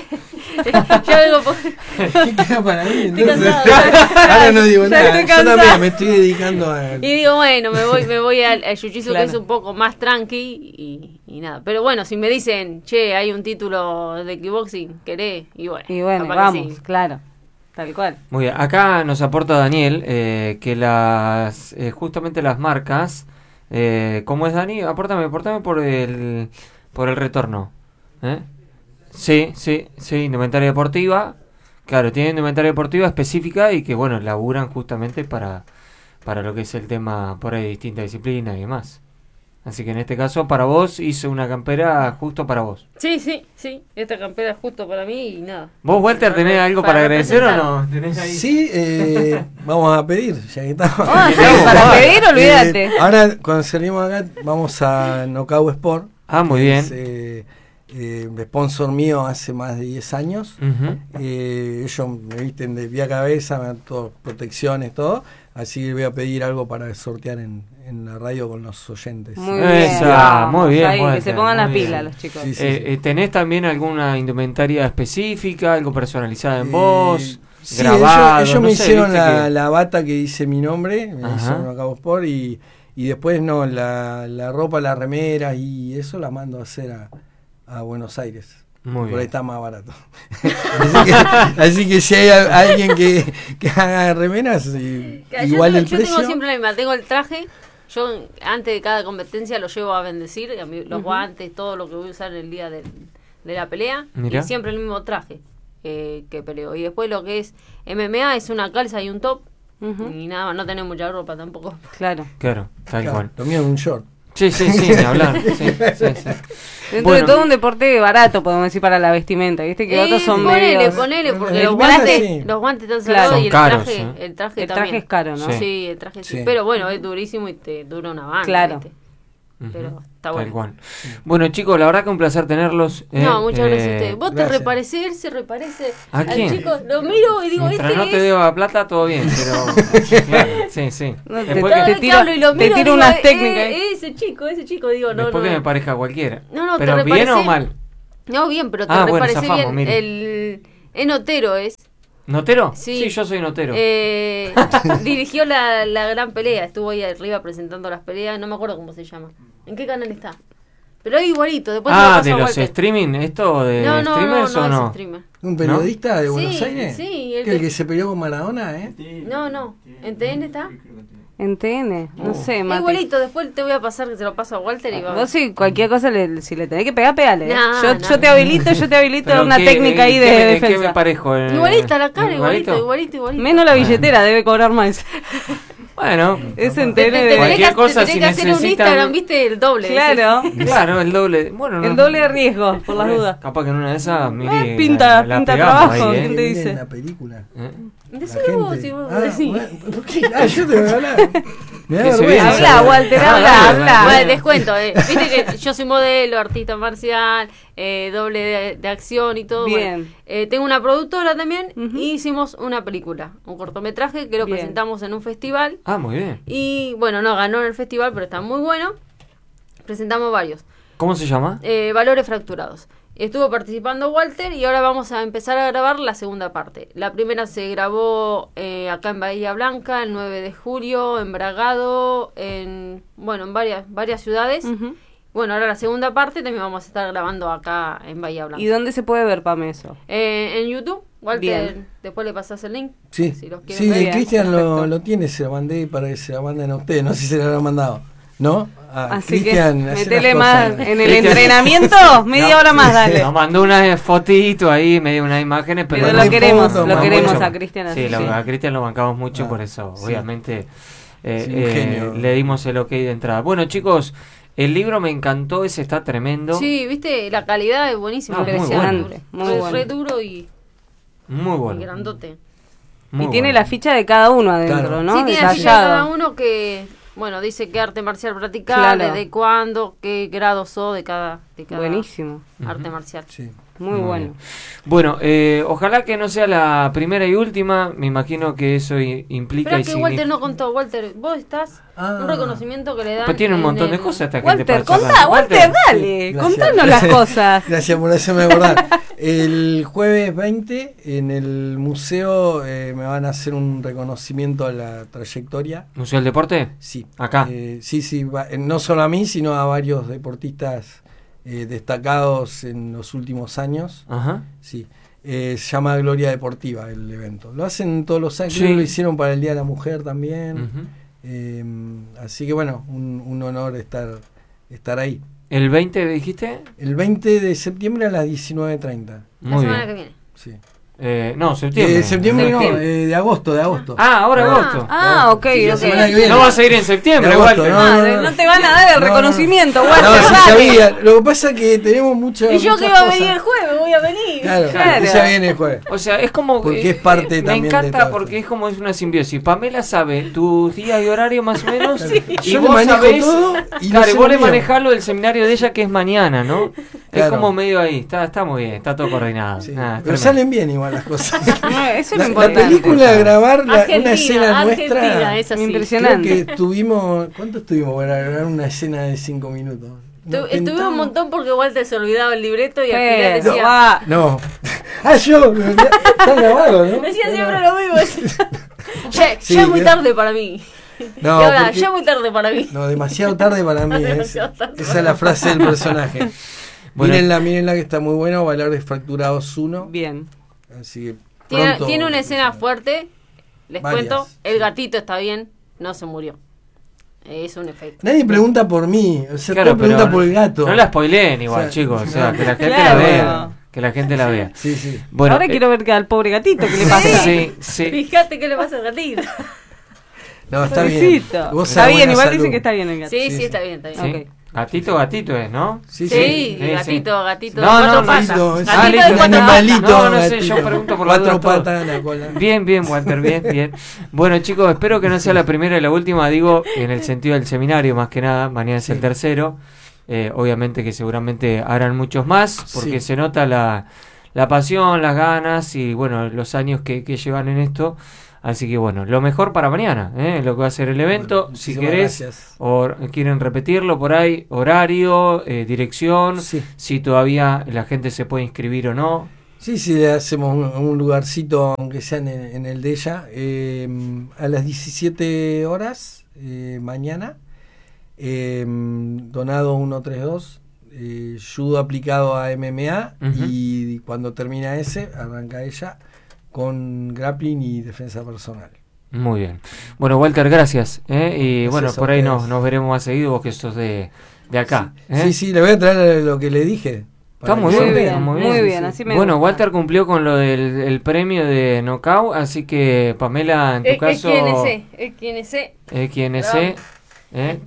ya vengo por... ¿Qué queda para mí? Entonces, cansada. ahora no digo Ya nada. estoy Yo cansada. también me estoy dedicando a. Y digo, bueno, me voy me voy al, al jiu-jitsu Claro. que es un poco más tranqui y, y nada. Pero bueno, si me dicen, che, hay un título de kickboxing, ¿querés? Y bueno, Y bueno, capaz que vamos, sí. claro. Tal cual. Muy bien. Acá nos aporta Daniel eh, que las eh, justamente las marcas, eh, ¿cómo es, Dani? Apórtame, apórtame por el por el retorno. ¿Eh? Sí, sí, sí, indumentaria deportiva. Claro, tienen indumentaria deportiva específica y que, bueno, laburan justamente para, para lo que es el tema por ahí de distintas disciplinas y demás. Así que en este caso, para vos, hizo una campera justo para vos. Sí, sí, sí. Esta campera es justo para mí y nada. ¿Vos, Walter, tenés algo para, Para agradecer o representar. no? ¿Tenés ahí? Sí, eh, vamos a pedir, ya que estamos. Ah, sí, Vamos, para vamos. pedir, olvídate. Eh, ahora, cuando salimos acá, vamos a Knockout Sport. Ah, muy que bien. Es, eh, eh, sponsor mío hace más de diez años. Ujú. Eh, ellos me visten de pie a cabeza, me dan todo, protecciones, todo. Así que voy a pedir algo para sortear en, en la radio con los oyentes. Muy Esa, bien. Vamos, muy bien, ahí, que Walter, se pongan muy las bien. pilas los chicos. Sí, sí. Eh, eh, ¿Tenés también alguna indumentaria específica, algo personalizada en vos? Eh, sí, grabado, ellos, ellos no me sé, hicieron viste la, que- la bata que dice mi nombre, me Ajá. hicieron Knockout Sport y, y después no, la, la ropa, las remeras y eso la mando a hacer a, a Buenos Aires. Muy Por ahí bien. está más barato. así, que, así que si hay a- alguien que, que haga remeras, y- Que yo igual tengo- el yo precio. tengo siempre la misma, tengo el traje, yo antes de cada competencia lo llevo a bendecir, a mí- los Ujú. guantes, todo lo que voy a usar el día del- de la pelea, Mirá. y siempre el mismo traje eh, que peleo. Y después lo que es M M A es una calza y un top, Uh-huh. Y nada más, no tenés mucha ropa tampoco. Claro. Claro, tal Claro, cual. lo mío es un short. Sí, sí, sí, ni hablar. Sí, sí, sí. Dentro Bueno. de todo un deporte barato, podemos decir, para la vestimenta, ¿viste? Que Eh, otros son ponele, medios... ponele, porque El los guante, guantes, sí. los guantes están Claro. cerrados Son y el caros, traje, ¿eh? el traje El también. traje es caro, ¿no? Sí. Sí, el traje sí. Sí. Pero bueno, es durísimo y te dura una banda. Claro. ¿viste? Ujú, Pero está tal bueno. cual. Bueno, chicos, la verdad que un placer tenerlos. eh, No, muchas gracias a eh, ustedes. Vos gracias. te repareces, él se reparece ¿A al quién? chico. Lo miro y digo, Mientras este no te es... deba plata, todo bien, pero. Claro, sí, sí. No, te- Después Cada que, vez que tiro- hablo y lo te miro, tiro digo, unas eh, técnicas, eh, ¿eh? ese chico, ese chico, digo, no, después no. que me parezca cualquiera. No, no, te pero bien reparece- o mal. No, bien, pero te Ah, bueno, reparece zafamos, bien. mire. El enotero es. ¿Notero? Sí. yo soy notero. Eh, dirigió la, la gran pelea, estuvo ahí arriba presentando las peleas, no me acuerdo cómo se llama. ¿En qué canal está? Pero es igualito, después se lo ah, paso de a los Walter. streaming, ¿esto de No, no, no, streamers no, o es no? streamer. ¿Un periodista de Buenos Sí, Aires? sí, el ¿Que el que- que se peleó con Maradona, ¿eh? No, no, en T N está. En T N, no sé, Es Mati. igualito, después te voy a pasar que se lo paso a Walter y va a ver. Vos sí, cualquier cosa, le, si le tenés que pegar, pegale. ¿eh? No, yo, no. yo te habilito, yo te habilito Pero una ¿qué- técnica ahí en de qué me- en defensa. ¿Qué me parejo? Eh, Igualita la cara, igualito, igualito, igualito. Menos la billetera, debe cobrar más. Bueno, Es en Te- T te- N te de... Cualquier tenés que- cosa, te tenés si que hacer un necesitan- Instagram, viste, el doble. Claro, claro, el doble. Bueno, no- el doble de riesgo, por las dudas. Capaz que en una de esas, mire, Eh, pinta- la, la pinta pegamos trabajo, ahí, ¿quién ¿eh? te Que dice? viene en la película. ¿Eh? Decilo La vos, gente. si vos Ah, decís. bueno, ¿por qué? Ah, yo te voy a hablar. Me da Que se vergüenza. viene. Habla, Walter, Ah, habla, dale, habla. dale. Bueno, les cuento, eh. Viste que yo soy modelo, artista marcial, eh, doble de, de acción y todo. Bien. Bueno, eh, tengo una productora también Ujú. y hicimos una película, un cortometraje que lo Bien. presentamos en un festival. Ah, muy bien. Y bueno, no ganó en el festival, pero está muy bueno. Presentamos varios. ¿Cómo se llama? Eh, Valores fracturados. Estuvo participando Walter y ahora vamos a empezar a grabar la segunda parte. La primera se grabó eh, acá en Bahía Blanca el nueve de julio, en Bragado, en bueno, en varias varias ciudades. Ujú. Bueno, ahora la segunda parte también vamos a estar grabando acá en Bahía Blanca. ¿Y dónde se puede ver, Pame, eso? Eh, en YouTube, Walter, Bien. después le pasas el link. Sí, Si los quieren sí, ver. Bien, Cristian lo, perfecto. lo tiene, se lo mandé para que se la manden a ustedes. No sé si se la habrán mandado. ¿No? Ah, Así que Cristian, hace metele las más cosas. en el Cristian. entrenamiento, media No, hora más, dale. Nos mandó unas fotitos ahí, medio unas imágenes, pero, Pero no lo hay queremos, foto, lo mamá. queremos mucho. a Cristian así. Sí, lo- Sí. a Cristian lo bancamos mucho, Ah, por eso, sí. obviamente, eh, Sí, un eh, genio. le dimos el ok de entrada. Bueno, chicos, el libro me encantó, ese está tremendo. Sí, viste, la calidad es buenísima. No, muy Impresionante, muy Re- bueno. re duro y, Muy y bueno. grandote. muy Y tiene bueno. la ficha de cada uno adentro, Claro. ¿no? Sí, tiene la ficha de Detallado. cada uno que, bueno, dice qué arte marcial practicar, Claro. desde cuándo, qué grado sos de cada, de cada Buenísimo, arte Ujú. marcial. Sí. muy Muy bueno. bien. Bueno, eh, ojalá que no sea la primera y última. Me imagino que eso i- implica Pero y es que Walter significa. no contó. Walter, vos estás Ah. un reconocimiento que le dan. Pues tiene un en montón de el- cosas esta gente Walter, para contá, charlar. Walter, dale, Gracias. contanos las cosas. Gracias por hacerme acordar. El jueves veinte en el museo eh, me van a hacer un reconocimiento a la trayectoria. ¿Museo del Deporte? Sí. Acá. Eh, sí, sí, va- eh, no solo a mí, sino a varios deportistas eh, destacados en los últimos años. Ajá. Sí. Eh, se llama Gloria Deportiva el evento. Lo hacen todos los años, Sí. creo que lo hicieron para el Día de la Mujer también. Ujú. Eh, así que bueno, un, un honor estar, estar ahí. ¿El veinte dijiste? El veinte de septiembre a las diecinueve treinta. La Muy semana bien. que viene. Sí. Eh, no, septiembre. De septiembre no, Septiembre. eh, de agosto, de agosto. Ah, ahora Ah, agosto. Ah, ok, Sí, la ok. semana que viene. No vas a ir en septiembre, De agosto, Walter. no, Ah, no, de- no. no te van a dar el No, no. reconocimiento, No, Walter, sí dale. sabía. Lo que pasa es que tenemos mucho. Y yo muchas que iba a cosas. venir el jueves, voy a venir. Claro, Claro. ella viene el jueves. O sea, es como. Porque es parte me también de encanta todo porque esto. es como es una simbiosis. Pamela sabe tu día y horario más o menos. Y Yo le vos manejo sabés. todo y no claro, sé y lo vos le mío. manejás lo del seminario de ella que es mañana, ¿no? Es Claro. como medio ahí. Está, está muy bien, está todo coordinado. Sí. Nada, es Pero tremendo. salen bien igual las cosas. No, eso es La, lo la importante. película, grabar la- Argentina, una escena Argentina, nuestra. es así. Impresionante. Creo que estuvimos. ¿Cuánto estuvimos para grabar una escena de cinco minutos? Tu- Nos Estuve un tentamos- montón porque Walter se olvidaba el libreto y al final Pero, decía, va. No. Ah, yo. Está grabado, ¿no? decía siempre lo mismo. ya, Sí, ya es muy que- tarde para mí. No, y ahora, porque- ya es muy tarde para mí. No, demasiado tarde para mí. es- Demasiado tarde esa es la frase del personaje. Bueno. Mírenla, mírenla que está muy buena. Valores fracturados uno. Bien. Así que Tiene, pronto- tiene una escena fuerte. Les Varias, cuento, el sí. gatito está bien, no se murió. Es un efecto. Nadie pregunta por mí. O sea, Claro, todo pregunta pero por el gato. No la spoileen igual, O sea, chicos. O sea, no. que la gente Claro. la vea. Que la gente la vea. Sí, sí. Bueno, Ahora eh, quiero ver que al pobre gatito, ¿qué le pasa? Sí, sí. Fíjate qué le pasa al gatito. No, está bien. Vos está bien, igual salud. Dicen que está bien el gato. Sí, sí, sí está bien, está bien. ¿Sí? Okay. Gatito, gatito es, ¿no? Sí, sí, sí, sí gatito, sí. gatito. No, no, no, gatito, es gatito ah, de cuatro animalito. patas. No, no sé, yo pregunto por cuatro patas, la cola. Bien, bien, Walter, bien, bien. Bueno, chicos, espero que no sea la primera y la última, digo, en el sentido del seminario, más que nada. Mañana es sí. el tercero. Eh, obviamente que seguramente harán muchos más, porque sí. se nota la, la pasión, las ganas y, bueno, los años que, que llevan en esto. Así que bueno, lo mejor para mañana, ¿eh? Lo que va a ser el evento. Bueno, si querés gracias. o quieren repetirlo por ahí, horario, eh, dirección, sí. si todavía la gente se puede inscribir o no. Sí, sí, le hacemos un, un lugarcito, aunque sea en, en el de ella, eh, a las diecisiete horas eh, mañana, eh, donado ciento treinta y dos, eh, judo aplicado a M M A uh-huh. y cuando termina ese, arranca ella con grappling y defensa personal. Muy bien. Bueno, Walter, gracias. ¿eh? Y gracias bueno, por ahí nos, nos veremos más seguido, vos que sos de, de acá. Sí, ¿eh? sí, sí, le voy a traer lo que le dije. Está muy bien, bien, muy bien. Muy bien, así me Bueno, gusta. Walter cumplió con lo del el premio de knockout, así que Pamela, en tu es, caso... Es quien es, es quien es. Es quien es. ¿eh?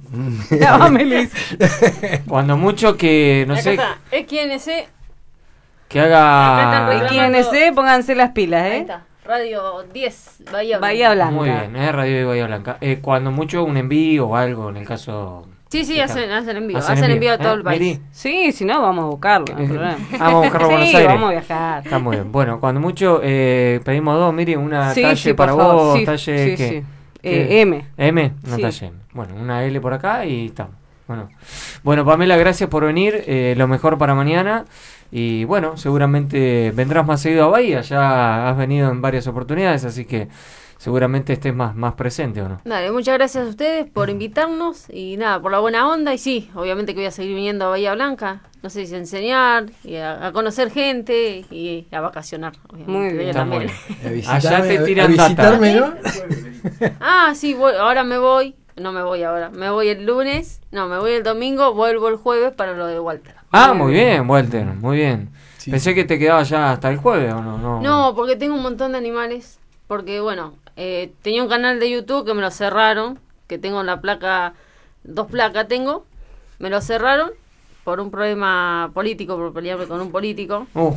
No, Cuando mucho que, no acá sé... Está. Es quien es. Que haga... Y quienes se pónganse las pilas, ¿eh? Ahí está. Radio diez, Bahía Blanca. Bahía Blanca. Muy bien, ¿eh? Radio de Bahía Blanca. Eh, cuando mucho un envío o algo, en el caso... Sí, sí, hacen, hacen envío. Hacen, hacen envío a todo ¿eh? el país. Miri. Sí, si no, vamos a buscarlo. No hay problema. Vamos a buscarlo a Buenos sí, Aires. vamos a viajar. Está muy bien. Bueno, cuando mucho eh, pedimos dos, Miri, una sí, talle sí, para por vos, sí, talle sí, ¿qué? Sí. Eh, M. M, una sí. talle M. Bueno, una L por acá y estamos. Bueno, bueno, Pamela, gracias por venir. Eh, lo mejor para mañana. Y bueno, seguramente vendrás más seguido a Bahía. Ya has venido en varias oportunidades, así que seguramente estés más, más presente, ¿o no? Dale, muchas gracias a ustedes por invitarnos y nada, por la buena onda. Y sí, obviamente que voy a seguir viniendo a Bahía Blanca. No sé si a enseñar, y a, a conocer gente y a vacacionar. Obviamente. Muy bien. También. Allá te tiran a visitarme, data. ¿no? Ah, sí, voy, ahora me voy. No me voy ahora. Me voy el lunes. No, me voy el domingo. Vuelvo el jueves para lo de Walter. Ah, muy bien, Walter. Muy bien. Sí. Pensé que te quedabas ya hasta el jueves, ¿o no? No, no porque tengo un montón de animales. Porque, bueno, eh, tenía un canal de YouTube que me lo cerraron. Que tengo la placa... Dos placas tengo. Me lo cerraron por un problema político, por pelearme con un político. Uh.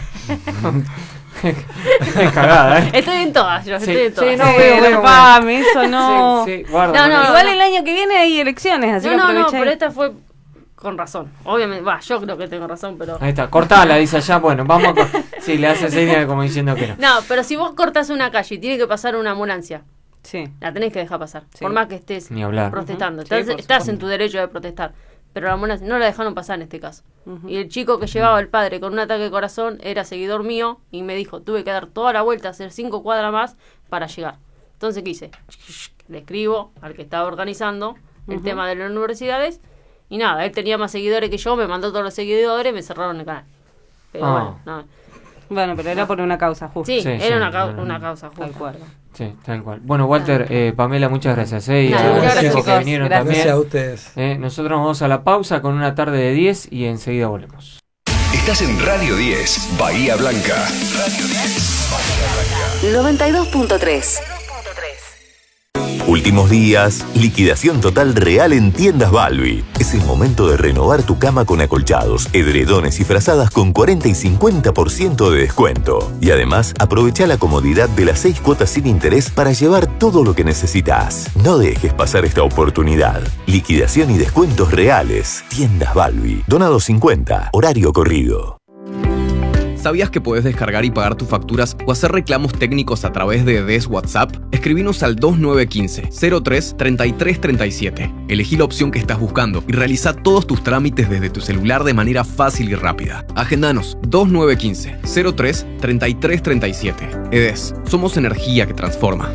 Qué cagada, ¿eh? Estoy en todas, yo sí, estoy en todas. Sí, no, sí, veo, veo, pam, eso no. Sí, sí, guarda, no, no, guarda. igual el año que viene hay elecciones, así no, que no, no, aprovechá. pero esta fue con razón. Obviamente, va, yo creo que tengo razón, pero... Ahí está, cortala, dice allá, bueno, vamos a... Cor- sí, le hace señal como diciendo que no. No, pero si vos cortás una calle y tiene que pasar una ambulancia, sí. la tenés que dejar pasar, sí. por más que estés Ni hablar. protestando. Uh-huh. Estás, Sí, estás en tu derecho de protestar. Pero la ambulancia no la dejaron pasar en este caso. Uh-huh. Y el chico que llevaba el padre con un ataque de corazón era seguidor mío y me dijo, tuve que dar toda la vuelta, hacer cinco cuadras más para llegar. Entonces, ¿qué hice? Le escribo al que estaba organizando uh-huh. el tema de las universidades y nada, él tenía más seguidores que yo, me mandó todos los seguidores y me cerraron el canal. Pero oh. bueno, nada. Bueno, pero era por una causa justa. Sí, sí era sí, una, cau- no, una causa justa. Tal cual. Sí, tal cual. Bueno, Walter, eh, Pamela, muchas gracias. Eh, y Nada, a los gracias, chicos que chicos. vinieron Gracias. también. Gracias a ustedes. Eh, nosotros vamos a la pausa con una tarde de diez y enseguida volvemos. Estás en Radio diez, Bahía Blanca. Radio diez, Bahía Blanca. noventa y dos punto tres. Últimos días, liquidación total real en Tiendas Balbi. Es el momento de renovar tu cama con acolchados, edredones y frazadas con cuarenta y cincuenta por ciento de descuento. Y además, aprovecha la comodidad de las seis cuotas sin interés para llevar todo lo que necesitas. No dejes pasar esta oportunidad. Liquidación y descuentos reales. Tiendas Balbi. Donado cincuenta. Horario corrido. ¿Sabías que puedes descargar y pagar tus facturas o hacer reclamos técnicos a través de D E S WhatsApp? Escribinos al dos nueve uno cinco, cero tres, treinta y tres treinta y siete. Elegí la opción que estás buscando y realiza todos tus trámites desde tu celular de manera fácil y rápida. Agendanos dos nueve uno cinco, cero tres, treinta y tres treinta y siete. E D E S, somos energía que transforma.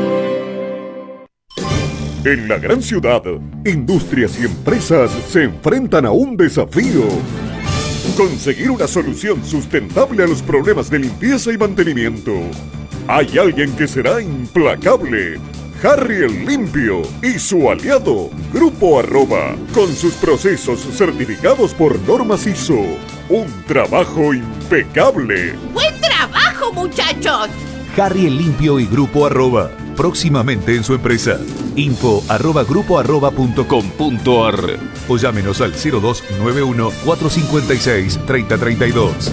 En la gran ciudad, industrias y empresas se enfrentan a un desafío. Conseguir una solución sustentable a los problemas de limpieza y mantenimiento. Hay alguien que será implacable. Harry el Limpio y su aliado, Grupo Arroba, con sus procesos certificados por normas I S O. Un trabajo impecable. ¡Buen trabajo, muchachos! Harry el Limpio y Grupo Arroba. próximamente en su empresa. Info arroba grupo arroba punto com punto ar o llámenos al cero dos nueve uno cuatro cinco seis tres cero tres dos.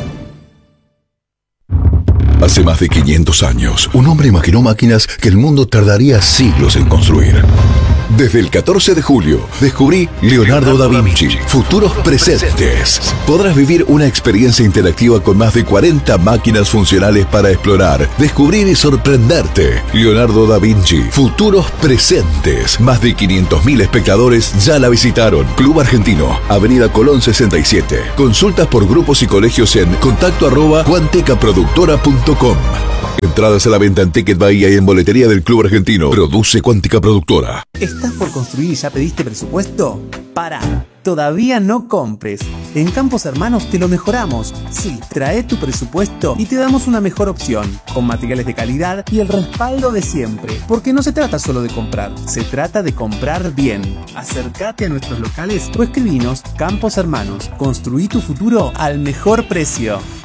Hace más de quinientos años, un hombre imaginó máquinas que el mundo tardaría siglos en construir. Desde el catorce de julio, descubrí Leonardo da Vinci, Futuros Presentes. Podrás vivir una experiencia interactiva con más de cuarenta máquinas funcionales para explorar, descubrir y sorprenderte. Leonardo da Vinci, Futuros Presentes. Más de quinientos mil espectadores ya la visitaron. Club Argentino, Avenida Colón sesenta y siete. Consultas por grupos y colegios en contacto arroba cuanticaproductora punto com. Entradas a la venta en Ticket Bahía y en boletería del Club Argentino. Produce Cuántica Productora. ¿Estás por construir y ya pediste presupuesto? Pará, todavía no compres. En Campos Hermanos te lo mejoramos. Sí, trae tu presupuesto y te damos una mejor opción, con materiales de calidad y el respaldo de siempre. Porque no se trata solo de comprar, se trata de comprar bien. Acércate a nuestros locales o escribinos. Campos Hermanos, construí tu futuro al mejor precio.